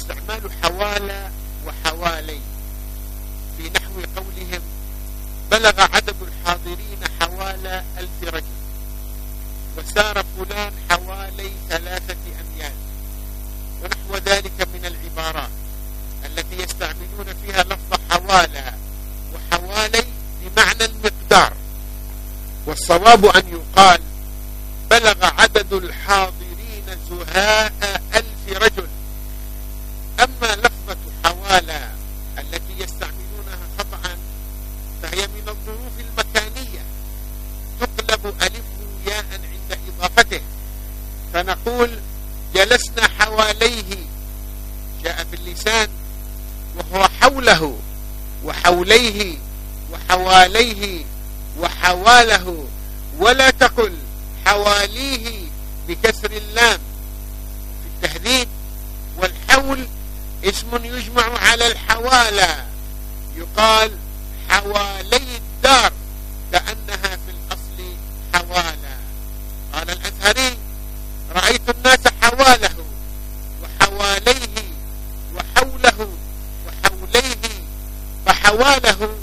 استعمال حوالى وحوالي في نحو قولهم بلغ عدد الحاضرين حوالى 1000 رجل، وسار فلان حوالي 3 أميال، ونحو ذلك من العبارات التي يستعملون فيها لفظ حوالى وحوالي بمعنى المقدار. والصواب أن يقال بلغ عدد الحاضرين زهاء 1000 رجل. أما لفظة حوالى التي يستعملونها خطأ فهي من الظروف المكانية، تقلب ألفه ياء عند إضافته، فنقول جلسنا حواليه، جاء في اللسان، وهو حوله وحوليه وحواليه وحواله، ولا تقل حواليه بكسر اللام. في التهذيب والحول اسم يجمع على الحوالى، يقال حوالي الدار كأنها في الأصل حوالى. قال الأزهري رأيت الناس حواله وحواليه وحوله وحوليه، فحواله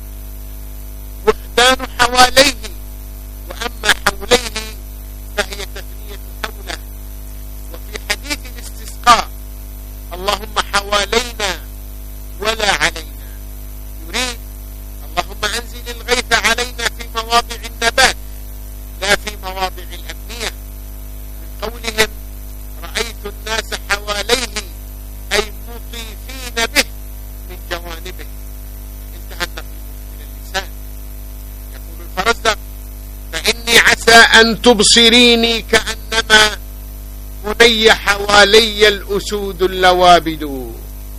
وحدان حواليه، وأما حوليه فهي تثنية حوله. وفي حديث الاستسقاء اللهم حوالينا ولا علينا، يريد اللهم أنزل الغيث علينا في مواضع النبات لا في مواضع الأمنية. من قولهم رأيت الناس حواليه أي مطيفين به من جوانبه. انتهى النقل من اللسان. يقول الفرزدق فإني عسى أن تبصريني كأنما بني حوالي الأسود اللوابد.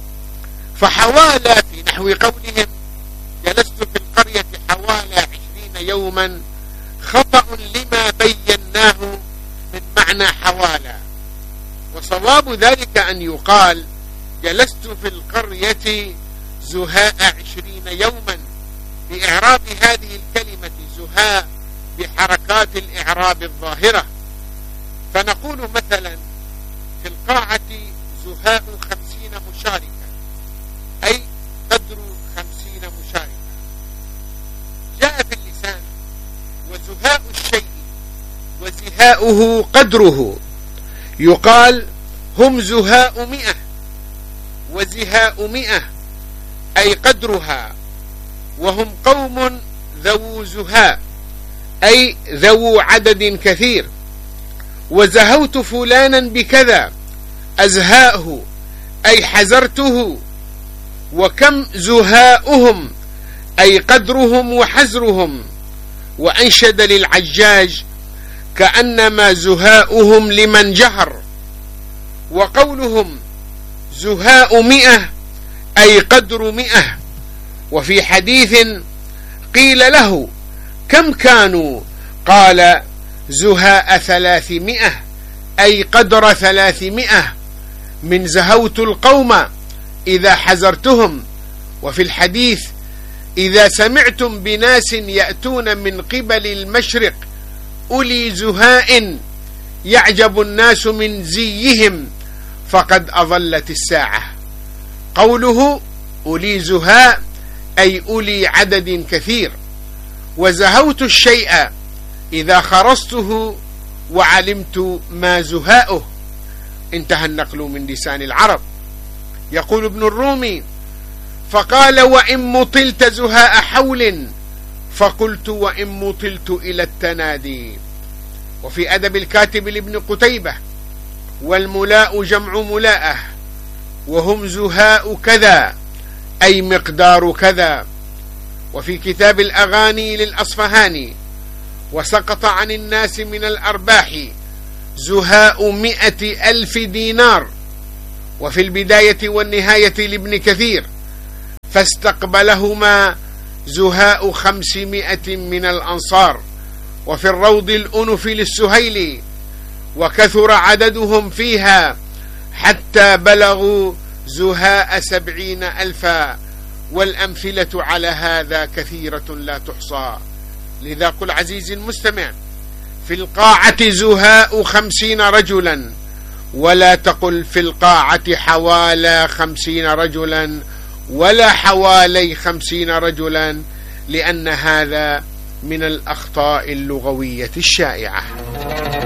فحوالى في نحو قولهم جلست في القرية حوالى 20 يوما خطأ لما بيناه من معنى حوالى، وصواب ذلك أن يقال جلست في القرية زهاء 20 يوما، بإعراب هذه الكلمة زهاء بحركات الإعراب الظاهرة. فنقول مثلا في القاعة زهاء 50 مشاركة، أي قدر 50 مشاركة. جاء في اللسان وزهاء الشيء وزهاؤه قدره، يقال هم زهاء 100 وزهاء 100 أي قدرها، وهم قوم ذو زهاء أي ذو عدد كثير. وزهوت فلانا بكذا أزهاءه أي حزرته، وكم زهاؤهم أي قدرهم وحزرهم. وأنشد للعجاج كأنما زهاؤهم لمن جهر. وقولهم زهاء 100 أي قدر 100. وفي حديث قيل له كم كانوا؟ قال زهاء 300 أي قدر 300 من زهوت القوم إذا حزرتهم. وفي الحديث إذا سمعتم بناس يأتون من قبل المشرق أولي زهاء يعجب الناس من زيهم فقد أضلت الساعة. قوله أولي زهاء أي أولي عدد كثير. وزهوت الشيء إذا خرصته وعلمت ما زهاؤه. انتهى النقل من لسان العرب. يقول ابن الرومي فقال وإن مطلت زهاء حول فقلت وإن مطلت إلى التنادي. وفي أدب الكاتب لابن قتيبة والملاء جمع ملاءه، وهم زهاء كذا أي مقدار كذا. وفي كتاب الأغاني للأصفهاني وسقط عن الناس من الأرباح زهاء 100,000 دينار. وفي البداية والنهاية لابن كثير فاستقبلهما زهاء 500 من الأنصار. وفي الروض الأنف للسهيلي وكثر عددهم فيها حتى بلغوا زهاء 70,000. والأمثلة على هذا كثيرة لا تحصى. لذا قل عزيزي المستمع في القاعة زهاء 50 رجلا ولا تقل في القاعة حوالي 50 رجلا ولا حوالي 50 رجلا، لأن هذا من الأخطاء اللغوية الشائعة.